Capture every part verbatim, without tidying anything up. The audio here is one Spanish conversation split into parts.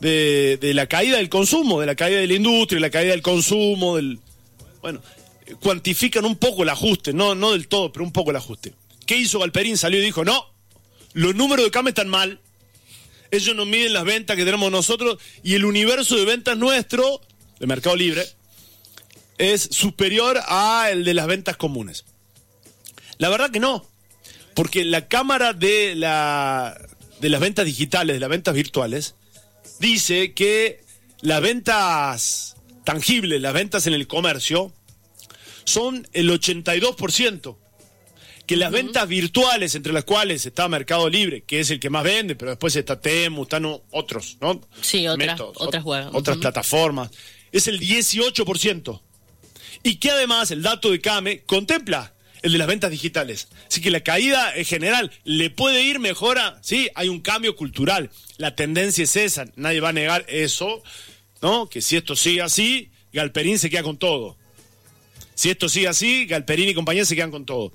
de, de la caída del consumo, de la caída de la industria, de la caída del consumo, del... Bueno, cuantifican un poco el ajuste, no, no del todo, pero un poco el ajuste. ¿Qué hizo Galperín? Salió y dijo, no, los números de Came están mal, ellos no miden las ventas que tenemos nosotros y el universo de ventas nuestro, de Mercado Libre, es superior al de las ventas comunes. La verdad que no, porque la cámara de, la, de las ventas digitales, de las ventas virtuales, dice que las ventas tangibles, las ventas en el comercio, son el ochenta y dos por ciento. Que las uh-huh. ventas virtuales, entre las cuales está Mercado Libre, que es el que más vende, pero después está Temu, están otros, ¿no? Sí, otra, Métodos, otras ot- otras uh-huh. plataformas. Es el dieciocho por ciento. Y que además el dato de Came contempla el de las ventas digitales. Así que la caída en general le puede ir mejor a... Sí, hay un cambio cultural. La tendencia es esa. Nadie va a negar eso, ¿no? Que si esto sigue así, Galperín se queda con todo. Si esto sigue así, Galperín y compañía se quedan con todo.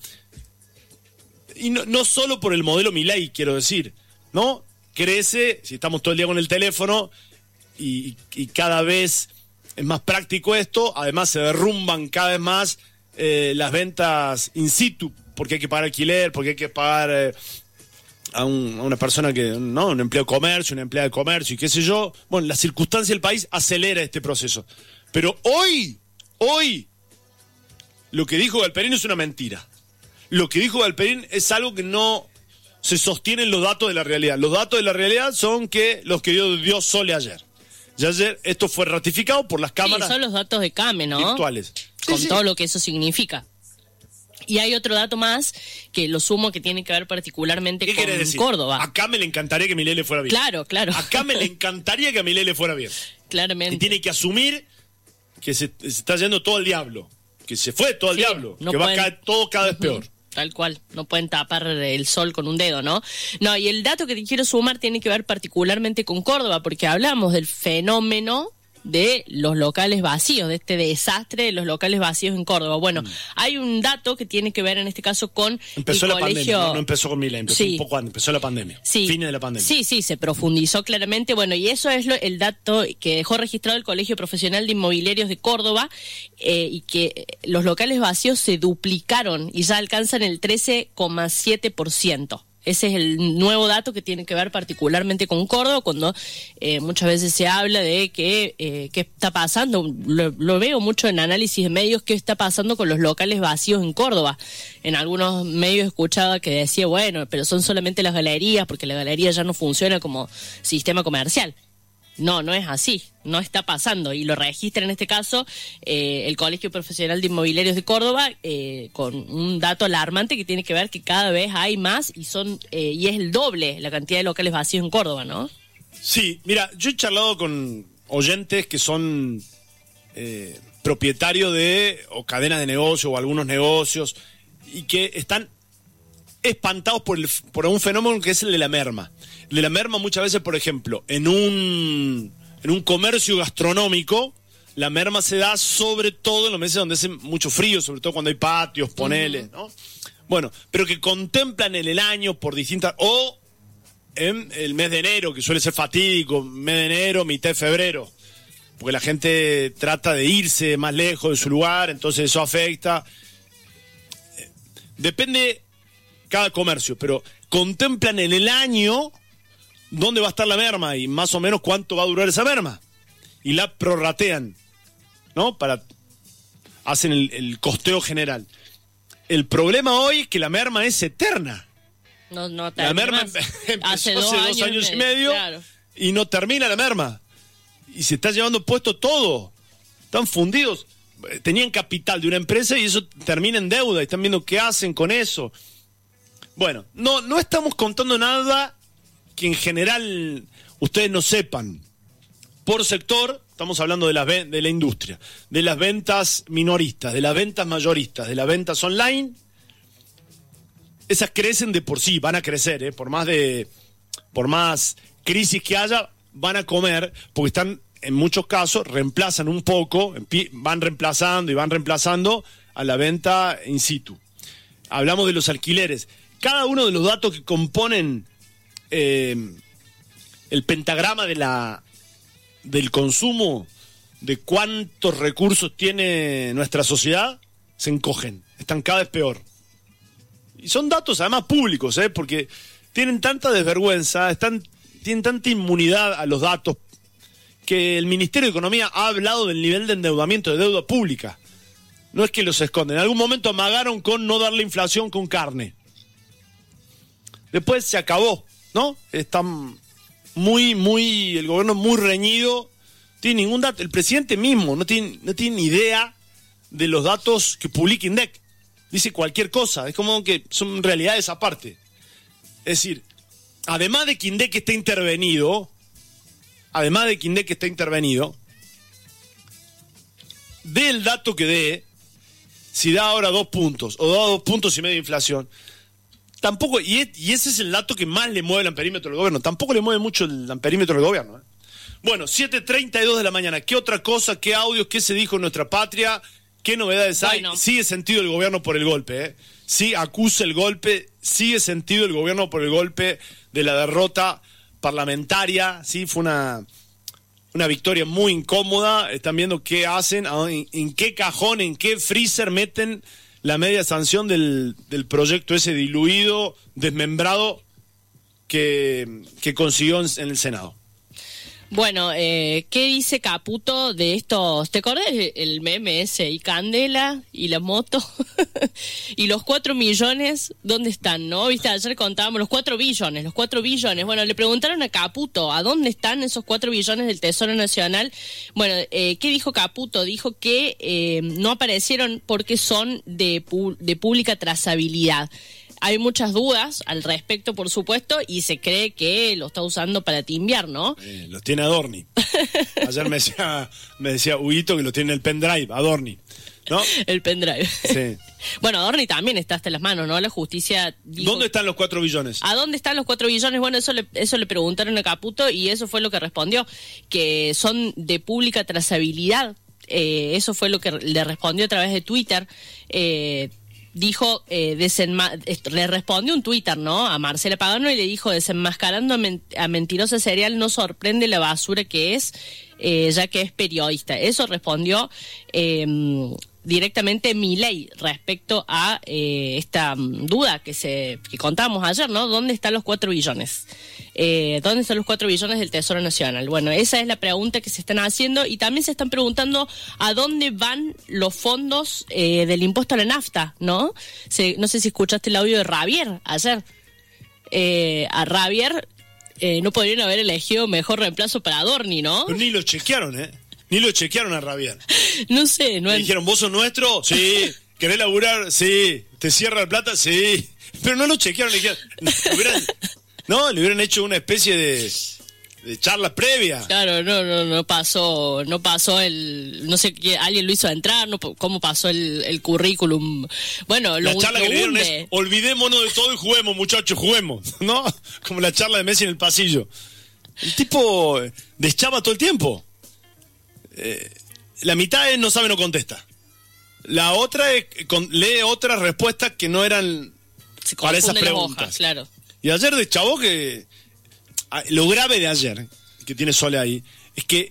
Y no, no solo por el modelo Milei, quiero decir, ¿no? Crece, si estamos todo el día con el teléfono y, y cada vez es más práctico esto, además se derrumban cada vez más eh, las ventas in situ, porque hay que pagar alquiler, porque hay que pagar eh, a, un, a una persona que, ¿no? Un empleado de comercio, una empleada de comercio y qué sé yo. Bueno, la circunstancia del país acelera este proceso. Pero hoy, hoy, lo que dijo Galperín es una mentira. Lo que dijo Galperín es algo que no se sostiene en los datos de la realidad. Los datos de la realidad son que los que dio, dio Sole ayer. Y ayer esto fue ratificado por las cámaras sí, son los datos de Came, ¿no? virtuales. Con sí, sí. todo lo que eso significa. Y hay otro dato más que lo sumo que tiene que ver particularmente con decir? Córdoba. A Came le encantaría que Milei le fuera bien. Claro, claro. A Came le encantaría que a Milei le fuera bien. Claramente. Y tiene que asumir que se, se está yendo todo al diablo. Que se fue todo al sí, diablo. No que pueden... va a caer todo cada vez uh-huh. peor. Tal cual, no pueden tapar el sol con un dedo, ¿no? No, y el dato que te quiero sumar tiene que ver particularmente con Córdoba, porque hablamos del fenómeno de los locales vacíos, de este desastre de los locales vacíos en Córdoba. Bueno, mm. hay un dato que tiene que ver en este caso con empezó el la colegio... pandemia, no, no empezó con Milei, empezó sí. un poco antes, empezó la pandemia, sí. fines de la pandemia. Sí, sí, se profundizó claramente, bueno, y eso es lo, el dato que dejó registrado el Colegio Profesional de Inmobiliarios de Córdoba, eh, y que los locales vacíos se duplicaron y ya alcanzan el trece coma siete por ciento. Ese es el nuevo dato que tiene que ver particularmente con Córdoba, cuando eh, muchas veces se habla de que eh, qué está pasando, lo, lo veo mucho en análisis de medios, qué está pasando con los locales vacíos en Córdoba. En algunos medios escuchaba que decía, bueno, pero son solamente las galerías, porque la galería ya no funciona como sistema comercial. No, no es así, no está pasando, y lo registra en este caso eh, el Colegio Profesional de Inmobiliarios de Córdoba, eh, con un dato alarmante que tiene que ver que cada vez hay más y son eh, y es el doble la cantidad de locales vacíos en Córdoba, ¿no? Sí, mira, yo he charlado con oyentes que son eh, propietarios de o cadenas de negocio o algunos negocios y que están espantados por, el, por un fenómeno que es el de la merma. El de la merma muchas veces, por ejemplo, en un, en un comercio gastronómico, la merma se da sobre todo en los meses donde hace mucho frío, sobre todo cuando hay patios, ponele, ¿no? Bueno, pero que contemplan en el año por distintas... o en el mes de enero, que suele ser fatídico, mes de enero, mitad de febrero, porque la gente trata de irse más lejos de su lugar, entonces eso afecta. Depende cada comercio, pero contemplan en el año dónde va a estar la merma y más o menos cuánto va a durar esa merma. Y la prorratean, ¿no? Para hacen el, el costeo general. El problema hoy es que la merma es eterna. No, no la merma empezó hace dos, hace dos años, años y medio, claro. Y no termina la merma. Y se está llevando puesto todo. Están fundidos. Tenían capital de una empresa y eso termina en deuda. Y están viendo qué hacen con eso. Bueno, no, no estamos contando nada que en general ustedes no sepan. Por sector, estamos hablando de la, de la industria, de las ventas minoristas, de las ventas mayoristas, de las ventas online. Esas crecen de por sí, van a crecer, ¿eh? por más de, por más crisis que haya, van a comer, porque están, en muchos casos, reemplazan un poco, van reemplazando y van reemplazando a la venta in situ. Hablamos de los alquileres. Cada uno de los datos que componen eh, el pentagrama de la del consumo, de cuántos recursos tiene nuestra sociedad, se encogen, están cada vez peor. Y son datos además públicos, ¿eh? Porque tienen tanta desvergüenza, están, tienen tanta inmunidad a los datos, que el Ministerio de Economía ha hablado del nivel de endeudamiento, de deuda pública. No es que los esconden. En algún momento amagaron con no darle inflación con carne. Después se acabó, ¿no? Están muy, muy, el gobierno muy reñido. Tiene ningún dato. El presidente mismo no tiene, no tiene ni idea de los datos que publica INDEC. Dice cualquier cosa. Es como que son realidades aparte. Es decir, además de que INDEC esté intervenido, además de que INDEC esté intervenido, dé el dato que dé, si da ahora dos puntos, o da dos puntos y medio de inflación, tampoco, y, es, y ese es el dato que más le mueve el amperímetro del gobierno, tampoco le mueve mucho el amperímetro del gobierno. ¿eh? Bueno, siete treinta y dos de la mañana, ¿qué otra cosa, qué audios, qué se dijo en nuestra patria, qué novedades bueno. hay? Sigue sentido el gobierno por el golpe, ¿eh? Sí, acusa el golpe, sigue sentido el gobierno por el golpe de la derrota parlamentaria, sí, fue una, una victoria muy incómoda. Están viendo qué hacen, en, en qué cajón, en qué freezer meten la media sanción del, del proyecto ese diluido, desmembrado, que, que consiguió en, en el Senado. Bueno, eh, ¿qué dice Caputo de estos? ¿Te acordás el meme ese? Y Candela, y la moto, y los cuatro millones, ¿dónde están? ¿No? Viste, ayer contábamos los cuatro billones, los cuatro billones. Bueno, le preguntaron a Caputo, ¿a dónde están esos cuatro billones del Tesoro Nacional? Bueno, eh, ¿qué dijo Caputo? Dijo que eh, no aparecieron porque son de, pu- de pública trazabilidad. Hay muchas dudas al respecto, por supuesto, y se cree que lo está usando para timbiar, ¿no? Eh, los tiene Adorni. Ayer me decía, me decía Huguito que lo tiene el pendrive, Adorni, ¿no? El pendrive. Sí. Bueno, Adorni también está hasta las manos, ¿no? La justicia dijo... ¿Dónde están los cuatro billones? ¿A dónde están los cuatro billones? Bueno, eso le, eso le preguntaron a Caputo y eso fue lo que respondió, que son de pública trazabilidad. Eh, eso fue lo que le respondió a través de Twitter. Eh... Dijo, eh, desenma- le respondió un Twitter, ¿no? A Marcela Pagano y le dijo, desenmascarando a, men- a mentirosa serial no sorprende la basura que es, eh, ya que es periodista. Eso respondió eh, directamente Milei respecto a eh, esta um, duda que se que contábamos ayer, ¿no? ¿Dónde están los cuatro billones? Eh, ¿Dónde están los cuatro billones del Tesoro Nacional? Bueno, esa es la pregunta que se están haciendo y también se están preguntando a dónde van los fondos eh, del impuesto a la nafta, ¿no? Se, no sé si escuchaste el audio de Javier ayer. Eh, a Javier eh, no podrían haber elegido mejor reemplazo para Adorni, ¿no? Pero ni lo chequearon, ¿eh? Ni lo chequearon a Javier. No sé, no Le es... dijeron, ¿vos sos nuestro? Sí. ¿Querés laburar? Sí. ¿Te cierra la plata? Sí. Pero no lo chequearon. Le dijeron, le hubieran, no, le hubieran hecho una especie de, de charla previa. Claro, no, no, no pasó, no pasó el, no sé qué, alguien lo hizo entrar, no, cómo pasó el, el currículum. Bueno, lo, la charla lo que le dieron hunde. es, olvidémonos de todo y juguemos, muchachos, juguemos, ¿no? Como la charla de Messi en el pasillo. El tipo deschaba todo el tiempo. Eh, la mitad es no sabe, no contesta. La otra es con, lee otras respuestas que no eran Se para esas confunden las preguntas. hojas, claro. Y ayer deschabó que lo grave de ayer, que tiene Sole ahí, es que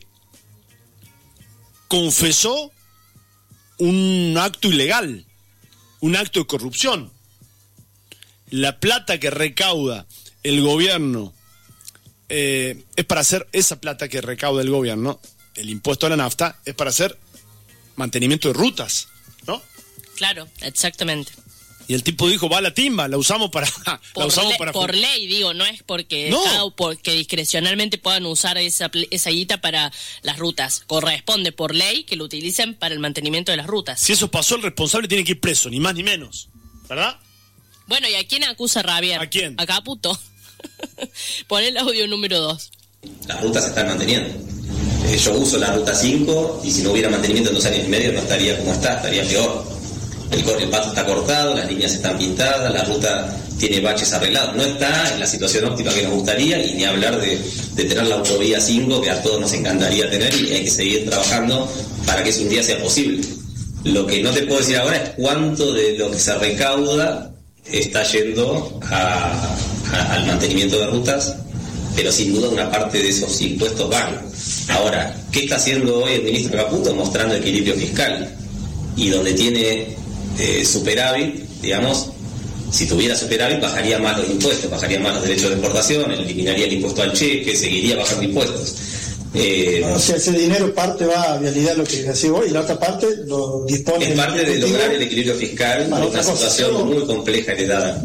confesó un acto ilegal, un acto de corrupción. La plata que recauda el gobierno eh, es para hacer esa plata que recauda el gobierno, el impuesto a la nafta, es para hacer mantenimiento de rutas, ¿no? Claro, exactamente. Y el tipo dijo, va a la timba, la usamos para... Por, la usamos le, para por ley, digo, no es porque, no. cada, porque discrecionalmente puedan usar esa, esa guita para las rutas. Corresponde por ley que lo utilicen para el mantenimiento de las rutas. Si eso pasó, el responsable tiene que ir preso, ni más ni menos, ¿verdad? Bueno, ¿y a quién acusa Javier? ¿A quién? A Caputo. Pon el audio número dos. Las rutas se están manteniendo. Eh, yo uso la ruta cinco y si no hubiera mantenimiento en dos años y medio no estaría como está, estaría peor. El, el pasto está cortado, las líneas están pintadas, la ruta tiene baches arreglados. No está en la situación óptima que nos gustaría y ni hablar de, de tener la autovía cinco que a todos nos encantaría tener y hay que seguir trabajando para que eso un día sea posible. Lo que no te puedo decir ahora es cuánto de lo que se recauda está yendo a, a, al mantenimiento de rutas pero sin duda una parte de esos impuestos van. Ahora, ¿qué está haciendo hoy el ministro Caputo? Mostrando equilibrio fiscal. Y donde tiene eh, superávit, digamos, si tuviera superávit bajaría más los impuestos, bajaría más los derechos de exportación, eliminaría el impuesto al cheque, seguiría bajando impuestos. Eh, o sea, ese dinero parte va a vialidad lo que decía vos y la otra parte lo dispone. Es parte de lograr el equilibrio fiscal en una situación cosa. muy compleja heredada.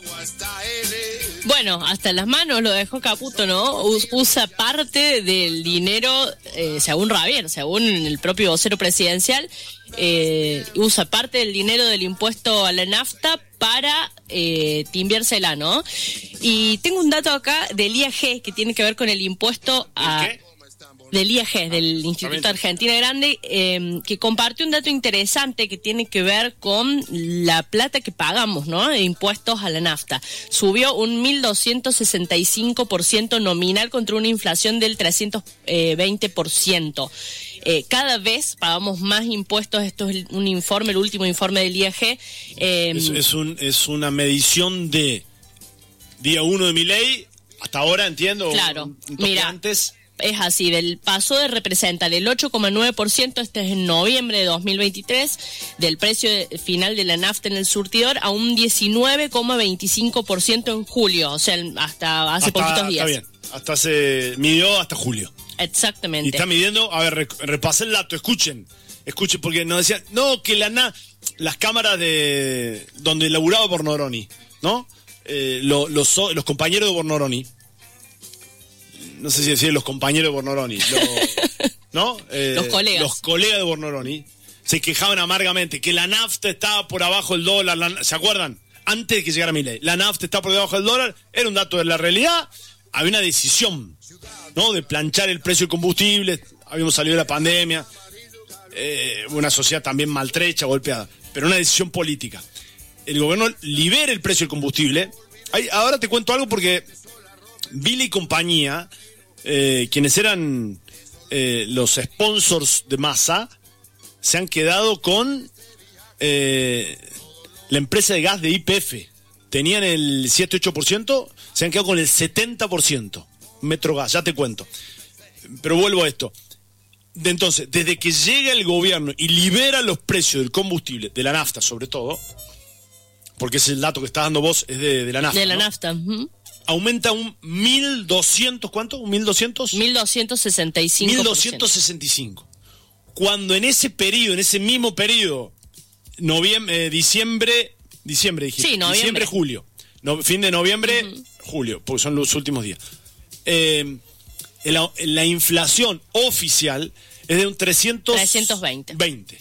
Bueno, hasta las manos lo dejó Caputo, ¿no? Usa parte del dinero, eh, según Ravier, según el propio vocero presidencial, eh, usa parte del dinero del impuesto a la nafta para eh, timbiársela, ¿no? Y tengo un dato acá del I A G que tiene que ver con el impuesto a... ¿Qué? Del I A G, del Instituto Argentina Grande, eh, que compartió un dato interesante que tiene que ver con la plata que pagamos, ¿no? De impuestos a la nafta. Subió un mil doscientos sesenta y cinco por ciento nominal contra una inflación del trescientos veinte por ciento. Eh, cada vez pagamos más impuestos. Esto es un informe, el último informe del I A G. Eh, es, es, un, es una medición de día uno de Milei hasta ahora, entiendo. Claro, un, un mira. Antes. Es así, del pasó de representar el ocho coma nueve por ciento, este es en noviembre de dos mil veintitrés, del precio final de la nafta en el surtidor a un diecinueve coma veinticinco por ciento en julio, o sea, hasta hace hasta, poquitos días. Está bien, hasta se midió hasta julio. Exactamente. Y está midiendo, a ver, repasé el dato, escuchen, escuchen, porque nos decían, no, que la na las cámaras de donde laburaba Bornoroni, ¿no? Eh, lo, los, los compañeros de Bornoroni, no sé si decir los compañeros de Bornoroni, lo, ¿no? Eh, los colegas. Los colegas de Bornoroni se quejaban amargamente que la nafta estaba por abajo del dólar, la, ¿se acuerdan? Antes de que llegara Milei, la nafta está por debajo del dólar, era un dato de la realidad, había una decisión, ¿no? De planchar el precio del combustible, habíamos salido de la pandemia, eh, una sociedad también maltrecha, golpeada, pero una decisión política. El gobierno libera el precio del combustible. Ay, ahora te cuento algo porque Vila y compañía, eh, quienes eran eh, los sponsors de Massa, se han quedado con eh, la empresa de gas de Y P F. Tenían el siete ocho por ciento, se han quedado con el setenta por ciento. Metrogas, ya te cuento. Pero vuelvo a esto. De entonces, desde que llega el gobierno y libera los precios del combustible, de la nafta sobre todo, porque ese es el dato que estás dando vos, es de, de la nafta. De la ¿no? nafta. Uh-huh. Aumenta un mil doscientos, ¿cuánto? ¿Un mil doscientos? mil doscientos sesenta y cinco. mil doscientos sesenta y cinco. Cuando en ese periodo, en ese mismo periodo, noviembre, eh, diciembre, diciembre dijiste. Sí, noviembre. Diciembre, julio. No, fin de noviembre, uh-huh. julio, porque son los últimos días. Eh, la, la inflación oficial es de un trescientos veinte.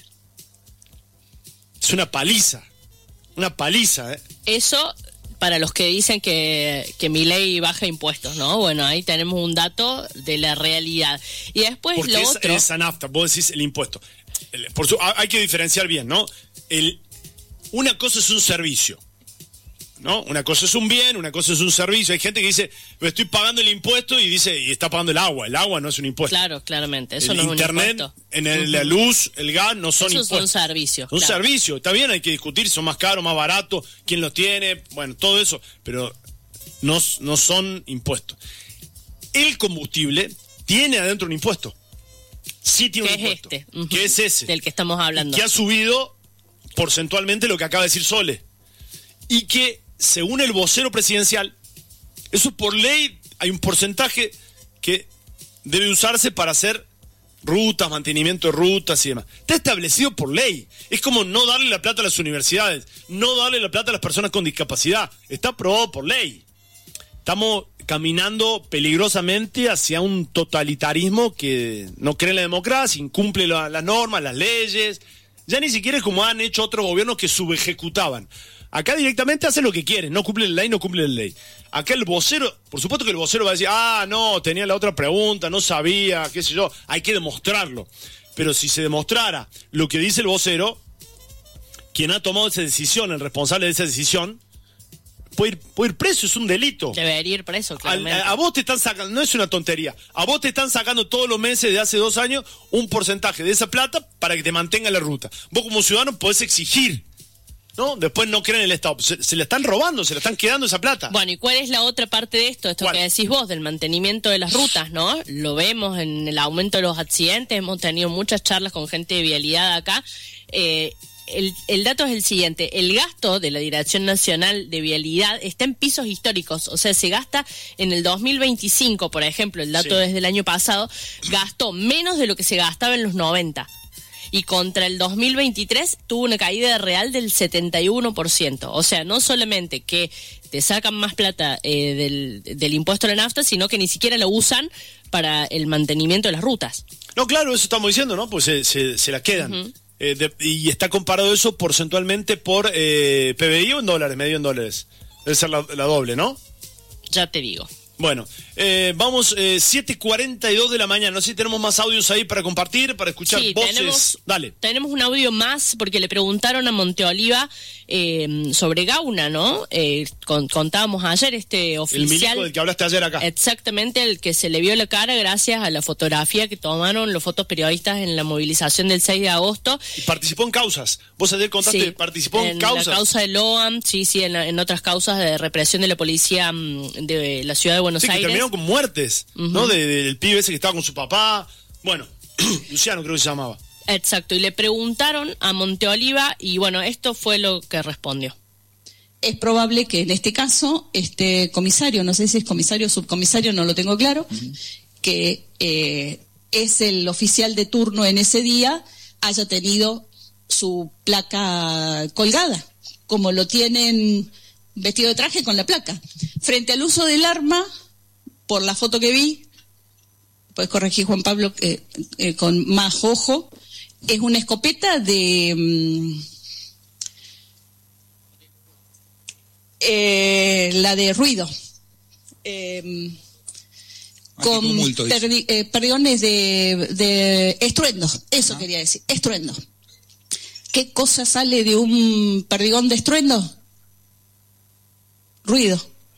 Es una paliza. Una paliza, ¿eh? Eso para los que dicen que, que Milei baja impuestos, ¿no? Bueno, ahí tenemos un dato de la realidad. Y después Porque lo es, otro... esa nafta, vos decís el impuesto. El, por su, hay que diferenciar bien, ¿no? El, una cosa es un servicio, ¿no? Una cosa es un bien, una cosa es un servicio. Hay gente que dice, estoy pagando el impuesto y dice, y está pagando el agua. El agua no es un impuesto. Claro, claramente. Eso el no es internet, un impuesto. En el, uh-huh. la luz, el gas no son Esos impuestos. son servicios. Un claro. servicio. Está bien, hay que discutir si son más caros, más baratos, quién los tiene, bueno, todo eso. Pero no, no son impuestos. El combustible tiene adentro un impuesto. Sí tiene un ¿Qué impuesto. es este? Uh-huh. ¿Qué es ese? Del que estamos hablando. Que ha subido porcentualmente lo que acaba de decir Sole. Y que, según el vocero presidencial, eso por ley, hay un porcentaje que debe usarse para hacer rutas, mantenimiento de rutas y demás. Está establecido por ley. Es como no darle la plata a las universidades, no darle la plata a las personas con discapacidad. Está aprobado por ley. Estamos caminando peligrosamente hacia un totalitarismo que no cree en la democracia, incumple las la normas, las leyes. Ya ni siquiera es como han hecho otros gobiernos que subejecutaban. Acá directamente hacen lo que quieren, no cumplen la ley, no cumplen la ley. Acá el vocero, por supuesto que el vocero va a decir, ah, no, tenía la otra pregunta, no sabía, qué sé yo, hay que demostrarlo. Pero si se demostrara lo que dice el vocero, quien ha tomado esa decisión, el responsable de esa decisión, puede ir, puede ir preso, es un delito. Debería ir preso, claramente. A, a vos te están sacando, no es una tontería, a vos te están sacando todos los meses de hace dos años un porcentaje de esa plata para que te mantenga la ruta. Vos como ciudadano podés exigir ¿no? Después no creen en el Estado. Se, se le están robando, se le están quedando esa plata. Bueno, ¿y cuál es la otra parte de esto? Esto ¿Cuál? que decís vos, del mantenimiento de las rutas, ¿no? Lo vemos en el aumento de los accidentes, hemos tenido muchas charlas con gente de vialidad acá. Eh, el, el dato es el siguiente, el gasto de la Dirección Nacional de Vialidad está en pisos históricos, o sea, se gasta en el dos mil veinticinco, por ejemplo, el dato Sí. desde el año pasado, gastó menos de lo que se gastaba en los noventa. Y contra el dos mil veintitrés tuvo una caída real del setenta y uno por ciento. O sea, no solamente que te sacan más plata eh, del, del impuesto a la nafta, sino que ni siquiera lo usan para el mantenimiento de las rutas. No, claro, eso estamos diciendo, ¿no? Pues se, se, se la quedan. Uh-huh. eh, de, y está comparado eso porcentualmente por eh, P B I o en dólares, medio en dólares. Debe ser la, la doble, ¿no? Ya te digo. Bueno, eh, vamos, eh, siete cuarenta y dos de la mañana. No sé si tenemos más audios ahí para compartir, para escuchar Sí, voces. tenemos, Dale. tenemos un audio más porque le preguntaron a Monteoliva eh, sobre Gauna, ¿no? Eh, con, contábamos ayer este El oficial. milico del que hablaste ayer acá. Exactamente, el que se le vio la cara gracias a la fotografía que tomaron los fotoperiodistas en la movilización del seis de agosto. Y participó en causas. Vos ayer contaste, Sí, participó en, en causas. la causa del O A M, sí, sí, en, la- en otras causas de represión de la policía mm, de la ciudad de Buenos Sí, que Aires. terminaron con muertes, ¿no? De- de- del pibe ese que estaba con su papá. Bueno, Luciano creo que se llamaba. Exacto, y le preguntaron a Monteoliva y bueno, esto fue lo que respondió. Es probable que en este caso, este comisario, no sé si es comisario o subcomisario, no lo tengo claro, uh-huh. que eh, es el oficial de turno en ese día, haya tenido su placa colgada, como lo tienen vestido de traje con la placa. Frente al uso del arma, por la foto que vi, puedes corregir Juan Pablo eh, eh, con más ojo, es una escopeta de... Mmm, Eh, la de ruido eh, con tumulto, perdi, eh, perdigones de, de estruendo, eso ah. quería decir, estruendo. ¿Qué cosa sale de un perdigón de estruendo? Ruido.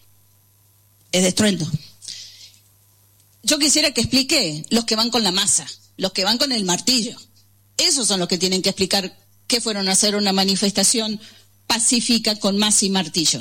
Es de estruendo. Yo quisiera que explique los que van con la masa, los que van con el martillo. Esos son los que tienen que explicar qué fueron a hacer una manifestación pacífica con masa y martillo.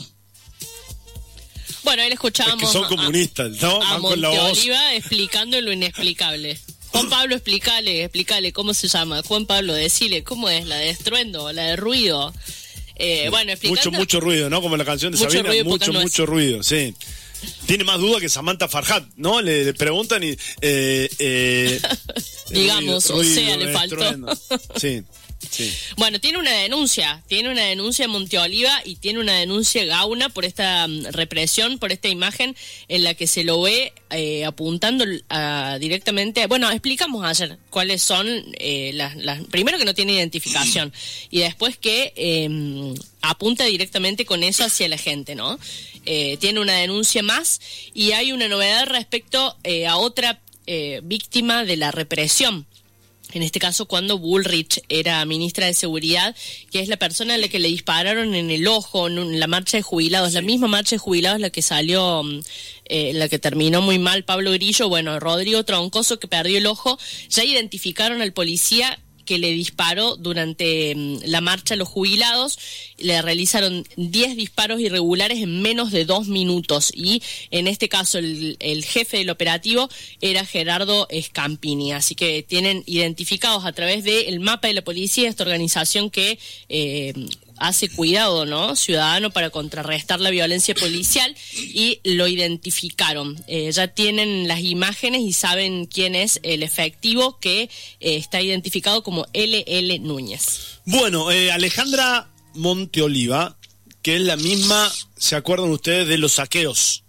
Bueno, ahí le escuchábamos es que son comunistas, ¿no? a, a Van con la voz. Monteoliva explicando lo inexplicable. Juan Pablo, explícale, explícale cómo se llama. Juan Pablo, decile, ¿cómo es? ¿La de estruendo? ¿La de ruido? Eh, bueno, explicando... Mucho, mucho ruido, ¿no? Como la canción de mucho Sabina, ruido, mucho, mucho mucho ruido, sí. Tiene más duda que Samantha Farhat, ¿no? Le, le preguntan y... Eh, eh, Digamos, ruido, o sea, ruido, le faltó. estruendo. Sí. Sí. Bueno, tiene una denuncia, tiene una denuncia Monteoliva y tiene una denuncia Gauna por esta um, represión, por esta imagen en la que se lo ve eh, apuntando a, directamente, bueno, explicamos ayer cuáles son eh, las, las, primero que no tiene identificación y después que eh, apunta directamente con eso hacia la gente, ¿no? Eh, tiene una denuncia más y hay una novedad respecto eh, a otra eh, víctima de la represión. En este caso, cuando Bullrich era ministra de Seguridad, que es la persona a la que le dispararon en el ojo en la marcha de jubilados, sí. La misma marcha de jubilados la que salió, eh, la que terminó muy mal Pablo Grillo, bueno, Rodrigo Troncoso, que perdió el ojo, ya identificaron al policía que le disparó durante um, la marcha a los jubilados, le realizaron diez disparos irregulares en menos de dos minutos y en este caso el, el jefe del operativo era Gerardo Scampini, así que tienen identificados a través del mapa de la policía esta organización que eh, hace cuidado, ¿no?, ciudadano para contrarrestar la violencia policial y lo identificaron. Eh, ya tienen las imágenes y saben quién es el efectivo que eh, está identificado como L L Núñez. Bueno, eh, Alejandra Monteoliva, que es la misma, ¿se acuerdan ustedes de los saqueos?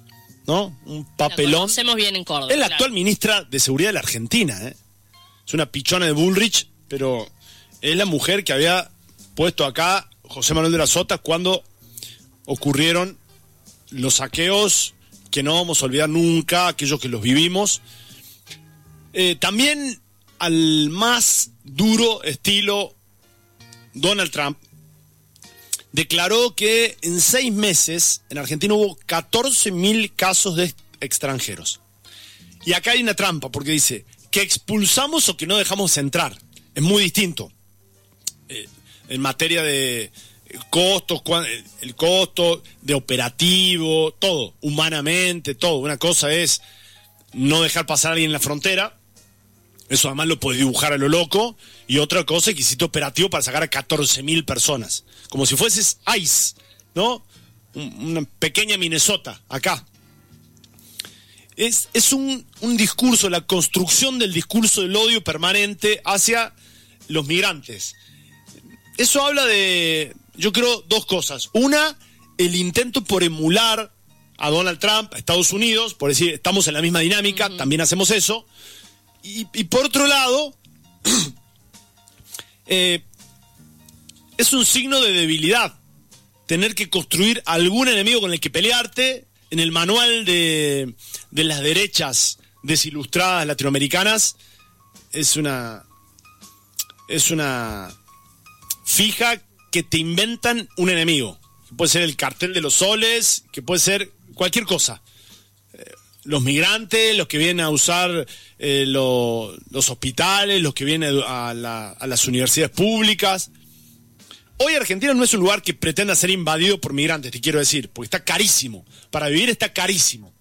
¿No? Un papelón. La conocemos bien en Córdoba. Es la claro. actual ministra de Seguridad de la Argentina, ¿eh? Es una pichona de Bullrich, pero es la mujer que había puesto acá José Manuel de la Sota cuando ocurrieron los saqueos que no vamos a olvidar nunca, aquellos que los vivimos. Eh, también al más duro estilo Donald Trump, declaró que en seis meses en Argentina hubo catorce mil casos de extranjeros. Y acá hay una trampa, porque dice que expulsamos o que no dejamos entrar. Es muy distinto. Eh, en materia de costos, el costo de operativo, todo, humanamente, todo. Una cosa es no dejar pasar a alguien en la frontera, eso además lo podés dibujar a lo loco, y otra cosa es que hiciste operativo para sacar a catorce mil personas, como si fueses ICE, ¿no? Una pequeña Minnesota, acá. Es, es un, un discurso, la construcción del discurso del odio permanente hacia los migrantes. Eso habla de, yo creo, dos cosas. Una, el intento por emular a Donald Trump, a Estados Unidos, por decir, estamos en la misma dinámica, uh-huh. también hacemos eso. Y, y por otro lado, eh, es un signo de debilidad tener que construir algún enemigo con el que pelearte. En el manual de, de las derechas desilustradas latinoamericanas es una es una fija que te inventan un enemigo, que puede ser el cartel de los soles, que puede ser cualquier cosa. Eh, los migrantes, los que vienen a usar eh, lo, los hospitales, los que vienen a, la, a las universidades públicas. Hoy Argentina no es un lugar que pretenda ser invadido por migrantes, te quiero decir, porque está carísimo. Para vivir está carísimo.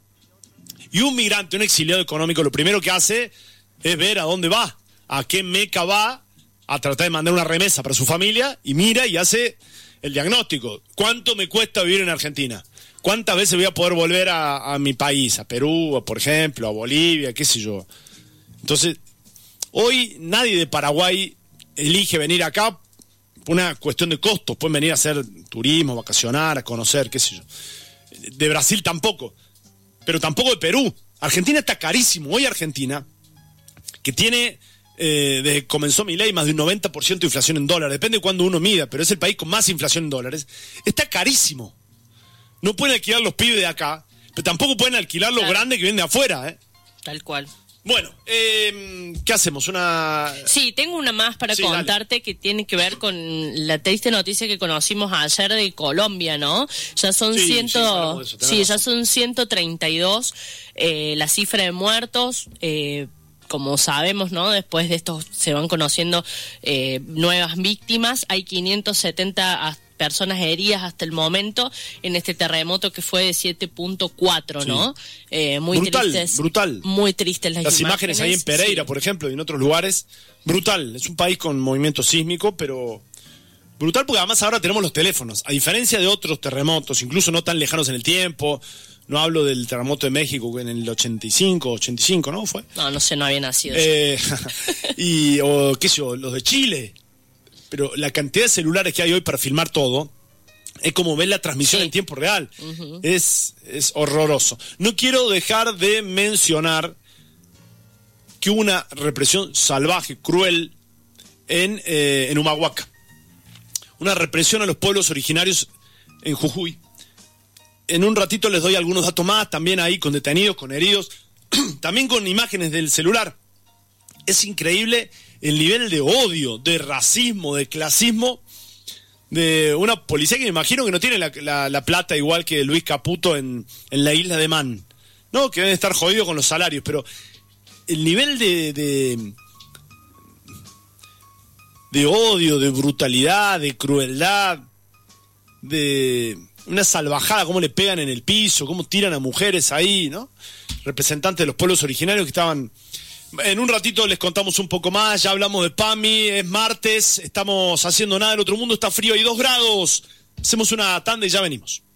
Y un migrante, un exiliado económico, lo primero que hace es ver a dónde va, a qué meca va, a tratar de mandar una remesa para su familia, y mira y hace el diagnóstico. ¿Cuánto me cuesta vivir en Argentina? ¿Cuántas veces voy a poder volver a, a mi país? A Perú, por ejemplo, a Bolivia, qué sé yo. Entonces, hoy nadie de Paraguay elige venir acá una cuestión de costos, pueden venir a hacer turismo, vacacionar, a conocer, qué sé yo. De Brasil tampoco, pero tampoco de Perú. Argentina está carísimo. Hoy Argentina, que tiene, eh, desde que comenzó Milei, más de un noventa por ciento de inflación en dólares, depende de cuándo uno mida, pero es el país con más inflación en dólares, está carísimo. No pueden alquilar los pibes de acá, pero tampoco pueden alquilar los claro. grandes que vienen de afuera, ¿eh? Tal cual. Bueno, eh, ¿qué hacemos? Una... Sí, tengo una más para sí, contarte dale. Que tiene que ver con la triste noticia que conocimos ayer de Colombia, ¿no? Ya son sí, ciento, sí, sí, ya son ciento treinta y dos eh, la cifra de muertos. Eh, como sabemos, ¿no? Después de esto se van conociendo eh, nuevas víctimas. Hay quinientas setenta personas heridas hasta el momento en este terremoto que fue de siete punto cuatro, sí. ¿no? Eh, muy brutal, tristes. Brutal. Muy tristes las, las imágenes. imágenes ahí en Pereira, sí. por ejemplo, y en otros lugares. Brutal. Es un país con movimiento sísmico, pero brutal porque además ahora tenemos los teléfonos. A diferencia de otros terremotos, incluso no tan lejanos en el tiempo. No hablo del terremoto de México en el ochenta y cinco, ochenta y cinco, ¿no? ¿Fue? No, no sé, no había nacido. Eh, y, o qué sé yo, los de Chile. Pero la cantidad de celulares que hay hoy para filmar todo es como ver la transmisión sí. en tiempo real. Uh-huh. Es, es horroroso. No quiero dejar de mencionar que hubo una represión salvaje, cruel, en, eh, en Humahuaca. Una represión a los pueblos originarios en Jujuy. En un ratito les doy algunos datos más, también ahí con detenidos, con heridos, también con imágenes del celular. Es increíble el nivel de odio, de racismo, de clasismo de una policía que me imagino que no tiene la, la, la plata igual que Luis Caputo en, en la isla de Man. No, que deben estar jodidos con los salarios, pero el nivel de, de, de odio, de brutalidad, de crueldad, de una salvajada, cómo le pegan en el piso, cómo tiran a mujeres ahí, ¿no? Representantes de los pueblos originarios que estaban... En un ratito les contamos un poco más, ya hablamos de PAMI, es martes, estamos haciendo nada del otro mundo, está frío, hay dos grados. Hacemos una tanda y ya venimos.